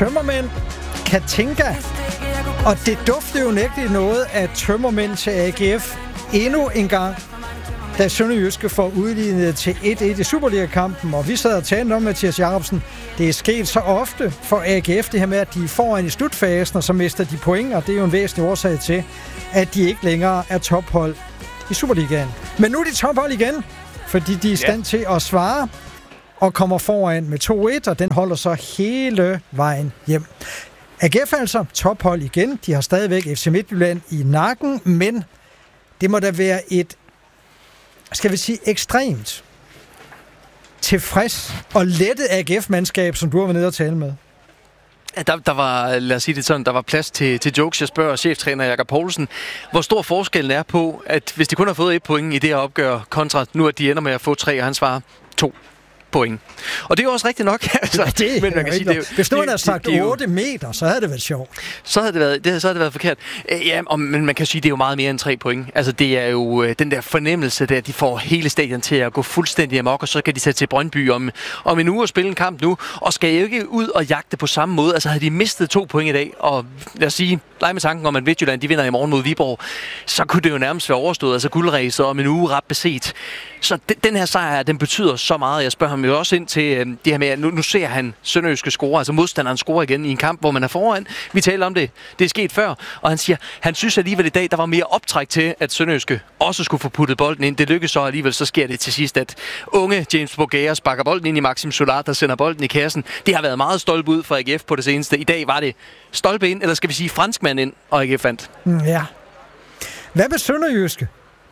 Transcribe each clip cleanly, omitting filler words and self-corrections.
Tømmermænd, Katinka. Og det duftede jo nægteligt noget af tømmermænd til AGF endnu en gang, da Sønderjyske får udlignet til 1-1 i Superliga-kampen. Og vi sad og talte om, Mathias Jacobsen, det er sket så ofte for AGF, det her med, at de er foran i slutfasen, og så mister de point, og det er jo en væsentlig årsag til, at de ikke længere er tophold i Superligaen. Men nu er de tophold igen, fordi de er i stand til at svare og kommer foran med 2-1, og den holder så hele vejen hjem. AGF er altså tophold igen. De har stadigvæk FC Midtjylland i nakken, men det må da være et, skal vi sige, ekstremt tilfreds og lettet AGF-mandskab, som du har været nede og tale med. Der var, lad os sige det sådan, der var plads til jokes. Jeg spørger cheftræner Jakob Poulsen, hvor stor forskellen er på, at hvis de kun har fået 1 point i det her opgør, kontra nu, at de ender med at få 3, og han svarer 2 point. Og det er jo også rigtigt nok. Altså, det, men man kan sige, hvis du havde sagt 8 meter, så havde det været sjovt. Så havde det været forkert. Men man kan sige, det er jo meget mere end 3 point. Altså, det er jo den der fornemmelse, der de får hele stadion til at gå fuldstændig amok, og så kan de tage til Brøndby om en uge og spille en kamp nu, og skal jo ikke ud og jagte på samme måde. Altså, havde de mistet 2 point i dag, og lad os sige, lege med tanken om, at Midtjylland, de vinder i morgen mod Viborg, så kunne det jo nærmest være overstået. Altså, guldræset om en uge ret beset. Så den her sejr, den betyder så meget. Jeg spørger ham jo også ind til det her med, at nu ser han Sønderjyske score, altså modstanderen score igen i en kamp, hvor man er foran. Vi taler om det. Det er sket før. Og han siger, han synes alligevel i dag, der var mere optræk til, at Sønderjyske også skulle få puttet bolden ind. Det lykkes så alligevel, så sker det til sidst, at unge James Bogaer sparker bolden ind i Maxim Solar, der sender bolden i kassen. Det har været meget stolpe ud for AGF på det seneste. I dag var det stolpe ind, eller skal vi sige franskmand ind, og AGF vandt. Ja. Hvad med Sønderjyske?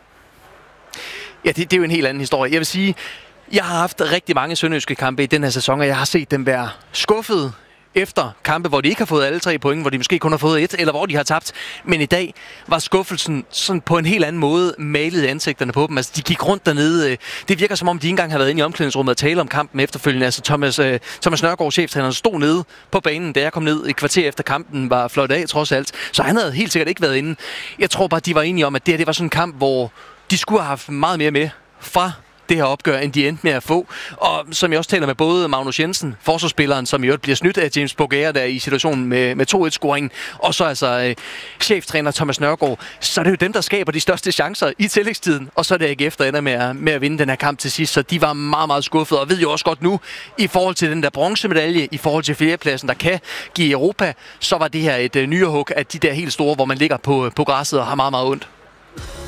Ja, det er jo en helt anden historie. Jeg vil sige, jeg har haft rigtig mange sønderjyske kampe i den her sæson, og jeg har set dem være skuffet efter kampe, hvor de ikke har fået alle 3 point, hvor de måske kun har fået 1, eller hvor de har tabt. Men i dag var skuffelsen sådan på en helt anden måde malet i ansigterne på dem. Altså, de gik rundt dernede. Det virker som om, de ikke engang har været inde i omklædningsrummet og tale om kampen efterfølgende. Altså, Thomas Nørgaard, cheftræneren, stod nede på banen, da jeg kom ned et kvarter efter kampen var fløjt af, trods alt. Så han havde helt sikkert ikke været inde. Jeg tror bare, de var enige om, at det var sådan en kamp, hvor de skulle have haft meget mere med fra det her opgør, end de endte med at få. Og som jeg også taler med både Magnus Jensen, forsvarsspilleren, som i øvrigt bliver snydt af James Bogaer der i situationen med 2-1-scoringen, og så altså cheftræner Thomas Nørgaard, så er det jo dem, der skaber de største chancer i tillægstiden, og så er det AGF, der ender med at vinde den her kamp til sidst. Så de var meget, meget skuffede, og ved jo også godt nu, i forhold til den der bronzemedalje, i forhold til fjerdepladsen, der kan give Europa, så var det her et nyere hug af de der helt store, hvor man ligger på græsset og har meget, meget ondt.